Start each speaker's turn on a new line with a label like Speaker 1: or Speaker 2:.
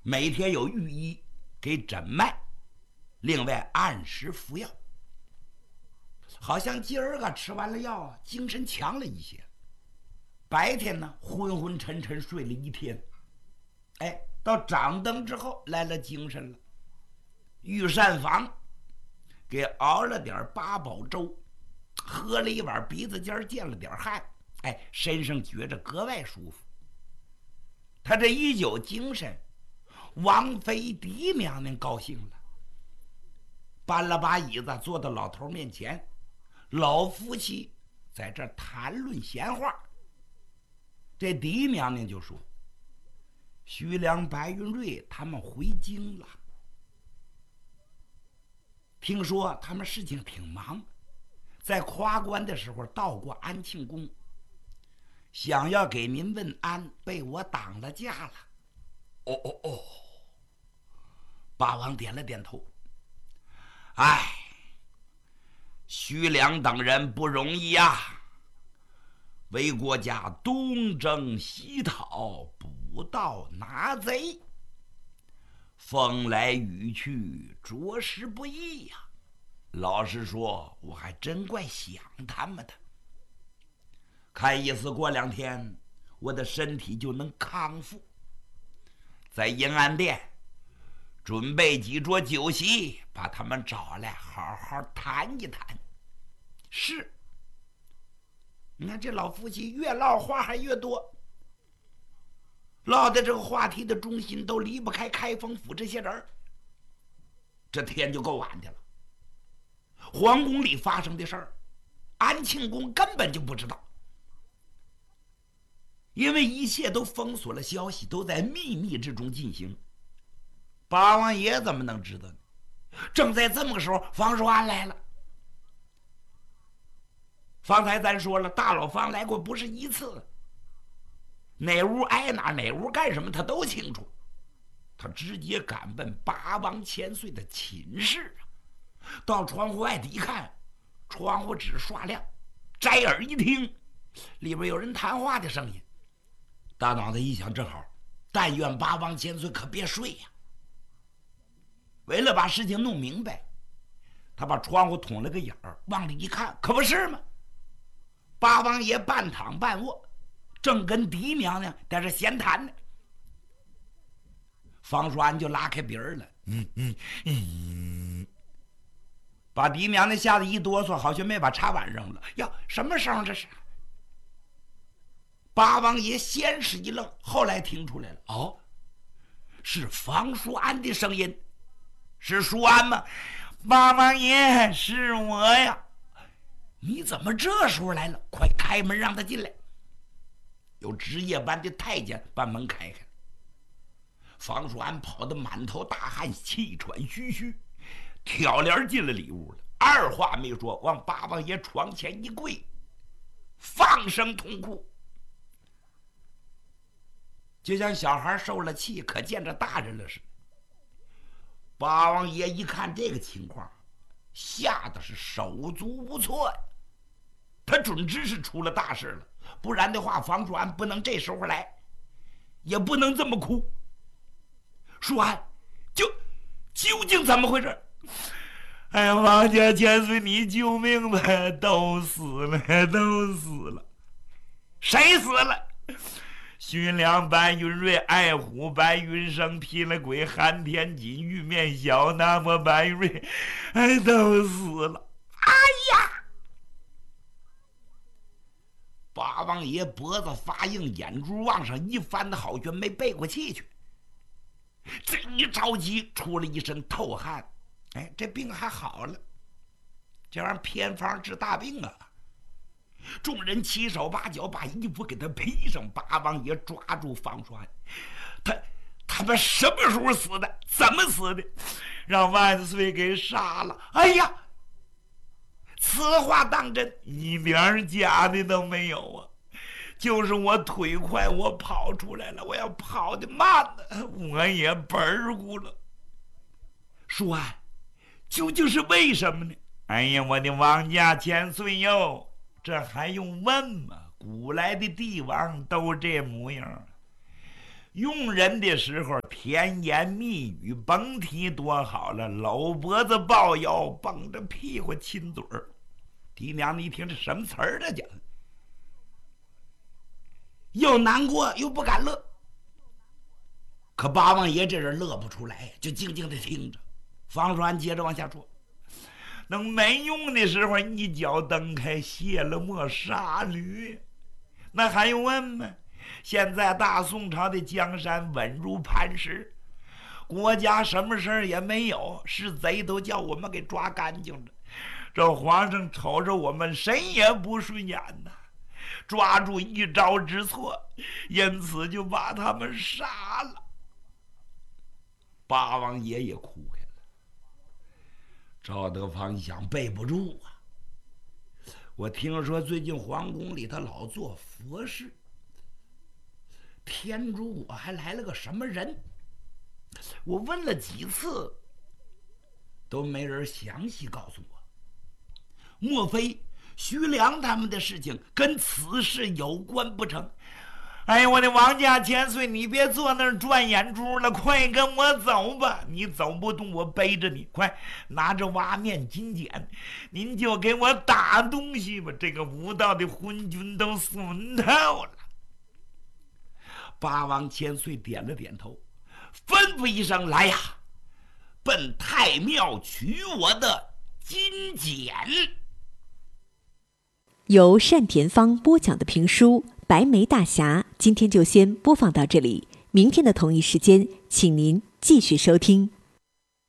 Speaker 1: 每天有御医给诊脉，另外按时服药。好像今儿个吃完了药啊，精神强了一些。白天呢，昏昏沉沉睡了一天，到掌灯之后来了精神了。御膳房给熬了点八宝粥，喝了一碗鼻子尖见了点汗，身上觉着格外舒服。他这一有精神，王妃狄娘娘高兴了，搬了把椅子坐到老头面前，老夫妻在这谈论闲话。这狄娘娘就说：“徐良、白云瑞他们回京了，听说他们事情挺忙，在夸关的时候到过安庆宫，想要给您问安，被我挡了驾了。”哦，八王点了点头。徐良等人不容易呀，为国家东征西讨，捕盗拿贼，风来雨去，着实不易呀。老实说，我还真怪想他们的。看意思过2天，我的身体就能康复。在银安殿准备几桌酒席，把他们找来好好谈一谈。是，你看这老夫妻越唠话还越多，唠的这个话题的中心都离不开开封府这些人。这天就够晚的了。皇宫里发生的事儿，安庆宫根本就不知道，因为一切都封锁了消息，都在秘密之中进行。八王爷怎么能知道呢？正在这么个时候，房叔安来了。方才咱说了，大老房来过不是一次，哪屋挨哪屋干什么他都清楚。他直接赶奔八王千岁的寝室啊！到窗户外的一看，窗户纸刷亮，摘耳一听，里边有人谈话的声音。大脑袋一想，正好，但愿八王千岁可别睡呀！为了把事情弄明白，他把窗户捅了个眼儿，往里一看，可不是吗？八王爷半躺半卧，正跟狄娘娘在这闲谈呢。方叔安就拉开鼻儿了，把狄娘娘吓得一哆嗦，好像没把茶碗扔了。呀，什么声这是？八王爷先是一愣，后来听出来了，哦，是方叔安的声音。是叔安吗？八王爷，是我呀。你怎么这时候来了？快开门让他进来。有值夜班的太监把门开开。方叔安跑得满头大汗，气喘吁吁，挑帘进了里屋了，二话没说，往八王爷床前一跪，放声痛哭，就像小孩受了气可见着大人了似的。八王爷一看这个情况，吓得是手足无措呀。他准知是出了大事了，不然的话，房叔安不能这时候来，也不能这么哭。叔安，究竟怎么回事？哎呀，王家千岁，你救命吧！都死了，都死了。谁死了？徐良、白云瑞、爱虎、白云生、劈了鬼、韩天锦、玉面小那么白云瑞，都死了。哎呀！八王爷脖子发硬，眼珠往上一翻的，好像没背过气去。这一着急，出了一身透汗。这病还好了，这玩意儿偏方治大病啊！众人七手八脚把衣服给他披上。八王爷抓住方栓，他们什么时候死的？怎么死的？让万岁给杀了！哎呀，此话当真，一点假的都没有啊！就是我腿快，我跑出来了，我要跑得慢了，我也本儿咕了。叔安，究竟是为什么呢？哎呀，我的王家千岁哟！这还用问吗？古来的帝王都这模样，用人的时候甜言蜜语，甭提多好了，搂脖子抱腰，绷着屁股亲嘴儿。爹娘的一听这什么词儿这叫，又难过又不敢乐。可八王爷这人乐不出来，就静静的听着。方栓接着往下说，等没用的时候一脚蹬开，卸了磨杀驴，那还用问吗？现在大宋朝的江山稳如磐石，国家什么事儿也没有，是贼都叫我们给抓干净了。这皇上瞅着我们谁也不顺眼呐，抓住一招之错，因此就把他们杀了。八王爷也哭开了。赵德芳一想，背不住啊！我听说最近皇宫里他老做佛事，天竺国还来了个什么人，我问了几次，都没人详细告诉我。莫非徐良他们的事情跟此事有关不成？哎呀，我的王家千岁，你别坐那儿转眼珠了，快跟我走吧！你走不动，我背着你，快拿着挖面金剪，您就给我打东西吧！这个无道的昏君都损透了。八王千岁点了点头，吩咐一声：“来呀，奔太庙取我的金剪。”
Speaker 2: 由单田芳播讲的评书《白眉大侠》，今天就先播放到这里。明天的同一时间，请您继续收听。